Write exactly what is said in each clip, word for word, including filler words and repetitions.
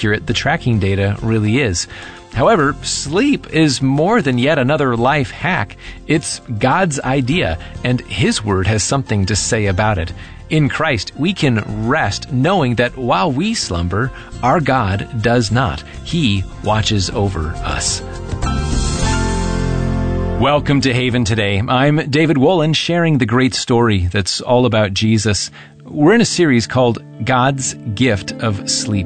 accurate the tracking data really is. However, sleep is more than yet another life hack. It's God's idea, and His Word has something to say about it. In Christ, we can rest knowing that while we slumber, our God does not. He watches over us. Welcome to Haven Today. I'm David Wolin, sharing the great story that's all about Jesus. We're in a series called God's Gift of Sleep.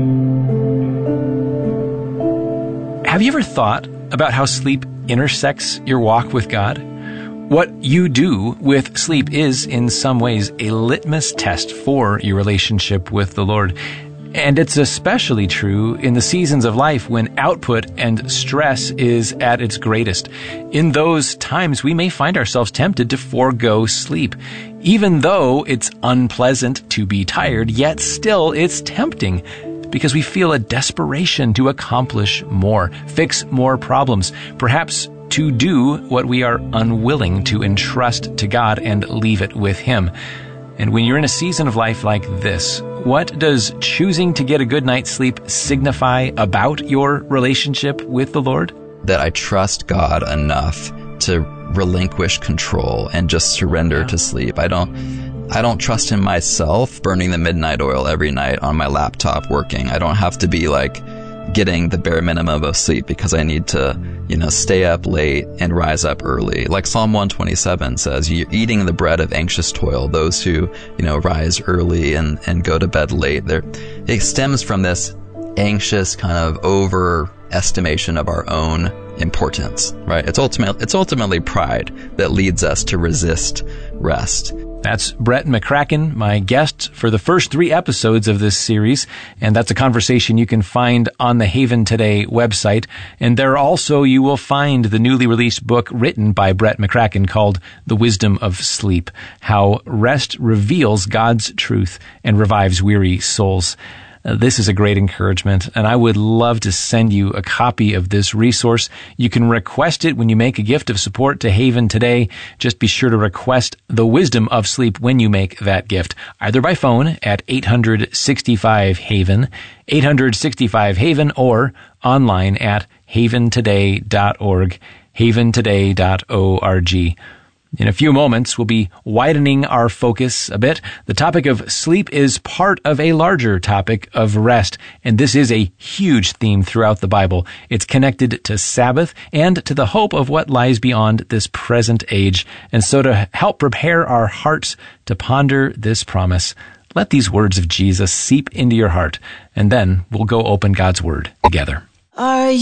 Have you ever thought about how sleep intersects your walk with God? What you do with sleep is, in some ways, a litmus test for your relationship with the Lord. And it's especially true in the seasons of life when output and stress is at its greatest. In those times, we may find ourselves tempted to forego sleep. Even though it's unpleasant to be tired, yet still it's tempting, because we feel a desperation to accomplish more, fix more problems, perhaps to do what we are unwilling to entrust to God and leave it with Him. And when you're in a season of life like this, what does choosing to get a good night's sleep signify about your relationship with the Lord? That I trust God enough to relinquish control and just surrender yeah. to sleep. I don't I don't trust in myself burning the midnight oil every night on my laptop working. I don't have to be like getting the bare minimum of sleep because I need to, you know, stay up late and rise up early. Like Psalm one twenty-seven says, you're eating the bread of anxious toil, those who, you know, rise early and, and go to bed late. They're, it stems from this anxious kind of overestimation of our own importance, right? It's ultimately, it's ultimately pride that leads us to resist rest. That's Brett McCracken, my guest for the first three episodes of this series, and that's a conversation you can find on the Haven Today website. And there also you will find the newly released book written by Brett McCracken called The Wisdom of Sleep, How Rest Reveals God's Truth and Revives Weary Souls. Uh, this is a great encouragement, and I would love to send you a copy of this resource. You can request it when you make a gift of support to Haven Today. Just be sure to request The Wisdom of Sleep when you make that gift, either by phone at eight hundred sixty-five Haven, eight hundred sixty-five Haven, or online at haven today dot org, haven today dot org. In a few moments, we'll be widening our focus a bit. The topic of sleep is part of a larger topic of rest, and this is a huge theme throughout the Bible. It's connected to Sabbath and to the hope of what lies beyond this present age. And so to help prepare our hearts to ponder this promise, let these words of Jesus seep into your heart, and then we'll go open God's Word together. Are you